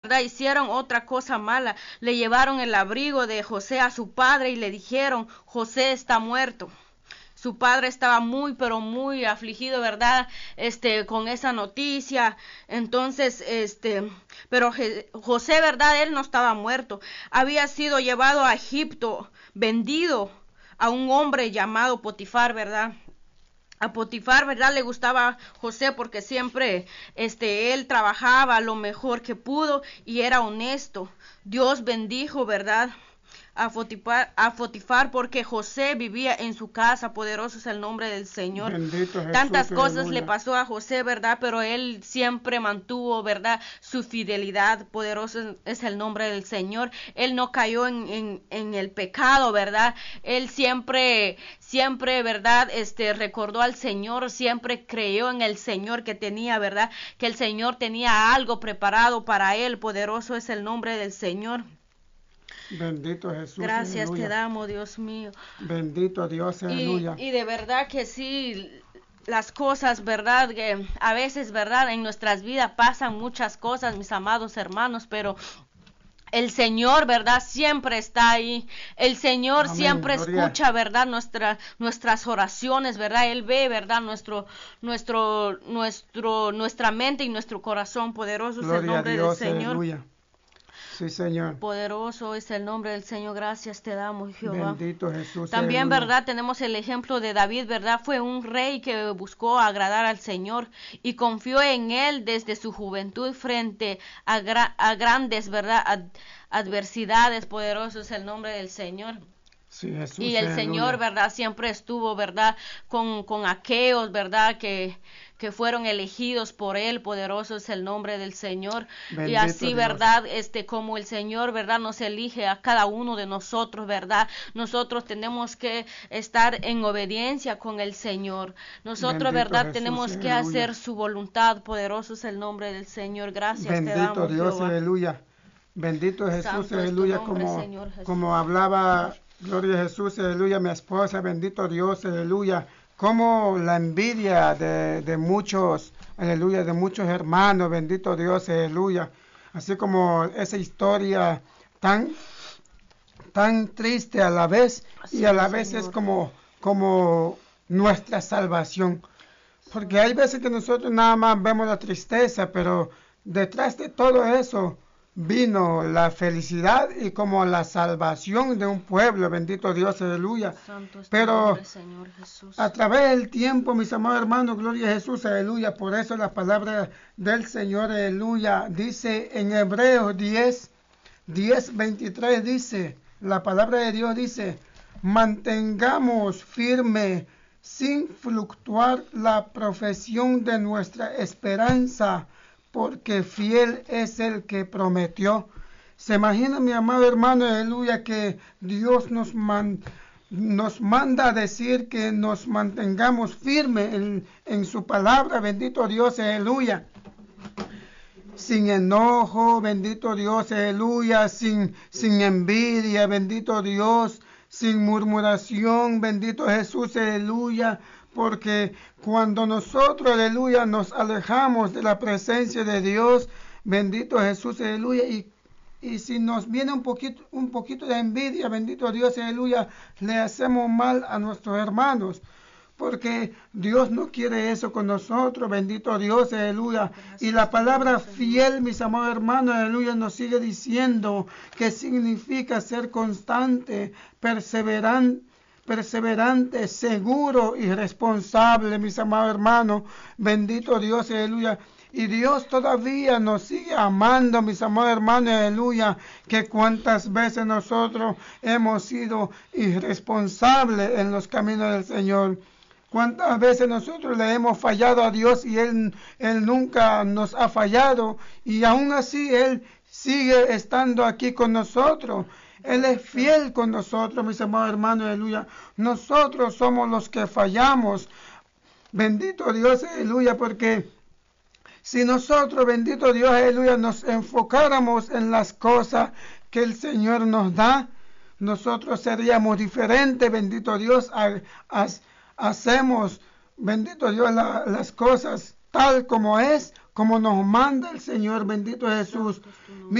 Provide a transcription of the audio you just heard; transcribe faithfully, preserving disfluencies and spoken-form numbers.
¿verdad? Hicieron otra cosa mala. Le llevaron el abrigo de José a su padre y le dijeron, José está muerto. Su padre estaba muy, pero muy afligido, ¿verdad? Este, con esa noticia. Entonces, este, pero José, ¿verdad? Él no estaba muerto. Había sido llevado a Egipto, vendido a un hombre llamado Potifar, ¿verdad? A Potifar, ¿verdad? Le gustaba José porque siempre, este, él trabajaba lo mejor que pudo y era honesto. Dios bendijo, ¿verdad? A Potifar, a Potifar porque José vivía en su casa. Poderoso es el nombre del Señor. Bendito Jesús, Tantas cosas aleluya. le pasó a José, ¿verdad? Pero él siempre mantuvo, ¿verdad? Su fidelidad. Poderoso es el nombre del Señor. Él no cayó en, en, en el pecado, ¿verdad? Él siempre, siempre, ¿verdad? Este, recordó al Señor, siempre creyó en el Señor que tenía, ¿verdad? Que el Señor tenía algo preparado para él. Poderoso es el nombre del Señor. Bendito Jesús, gracias aleluya. te damos, Dios mío. Bendito Dios, aleluya. Y, y de verdad que sí, las cosas, verdad, que a veces, verdad, en nuestras vidas pasan muchas cosas, mis amados hermanos, pero el Señor, verdad, siempre está ahí. El Señor Amén, siempre gloria. escucha, verdad, nuestra, nuestras oraciones, verdad. Él ve, verdad, nuestro, nuestro, nuestro, nuestra mente y nuestro corazón. Poderoso Gloria es el nombre a Dios, del Señor. aleluya. Sí, Señor. Poderoso es el nombre del Señor. Gracias te damos, Jehová. Bendito Jesús. También, aleluya. verdad, tenemos el ejemplo de David, verdad, fue un rey que buscó agradar al Señor y confió en él desde su juventud frente a, gra a grandes, verdad, ad adversidades. Poderoso es el nombre del Señor. Sí, Jesús, y el aleluya. Señor, verdad, siempre estuvo, verdad, con, con aquellos, verdad, que, que fueron elegidos por él. Poderoso es el nombre del Señor. Bendito y así, Dios. verdad, este, como el Señor, verdad, nos elige a cada uno de nosotros, verdad, nosotros tenemos que estar en obediencia con el Señor. Nosotros, Bendito verdad, Jesús, tenemos que aleluya. hacer su voluntad. Poderoso es el nombre del Señor. Gracias Bendito te damos, Dios, Jehová. aleluya. Bendito Jesús, Santo es tu aleluya, nombre, como, Señor Jesús. como hablaba, gloria a Jesús, aleluya, mi esposa, bendito Dios, aleluya, como la envidia de, de muchos, aleluya, de muchos hermanos, bendito Dios, aleluya, así como esa historia tan, tan triste a la vez, Así y a la es, vez Señor. es como, como nuestra salvación, porque hay veces que nosotros nada más vemos la tristeza, pero detrás de todo eso vino la felicidad y como la salvación de un pueblo, bendito Dios, aleluya. Santo es tu Pero nombre, Señor Jesús. a través del tiempo, mis amados hermanos, gloria a Jesús, aleluya. Por eso la palabra del Señor, aleluya, dice en Hebreos diez, diez, veintitrés, dice, la palabra de Dios dice, mantengamos firme sin fluctuar la profesión de nuestra esperanza, porque fiel es el que prometió. Se imagina, mi amado hermano, aleluya, que Dios nos, man, nos manda a decir que nos mantengamos firmes en, en su palabra, bendito Dios, aleluya. Sin enojo, bendito Dios, aleluya, sin, sin envidia, bendito Dios, sin murmuración, bendito Jesús, aleluya. Porque cuando nosotros, aleluya, nos alejamos de la presencia de Dios, bendito Jesús, aleluya, y, y si nos viene un poquito, un poquito de envidia, bendito Dios, aleluya, le hacemos mal a nuestros hermanos, porque Dios no quiere eso con nosotros, bendito Dios, aleluya. Y la palabra fiel, mis amados hermanos, aleluya, nos sigue diciendo que significa ser constante, perseverante, perseverante, seguro y responsable, mis amados hermanos, bendito Dios, aleluya. Y Dios todavía nos sigue amando, mis amados hermanos, aleluya, que cuántas veces nosotros hemos sido irresponsables en los caminos del Señor. Cuántas veces nosotros le hemos fallado a Dios y Él, Él nunca nos ha fallado, y aún así Él sigue estando aquí con nosotros. Él es fiel con nosotros, mis amados hermanos, aleluya. Nosotros somos los que fallamos. Bendito Dios, aleluya, porque si nosotros, bendito Dios, aleluya, nos enfocáramos en las cosas que el Señor nos da, nosotros seríamos diferentes, bendito Dios. Ha, ha, hacemos, bendito Dios, la, las cosas tal como es, como nos manda el Señor, bendito Jesús.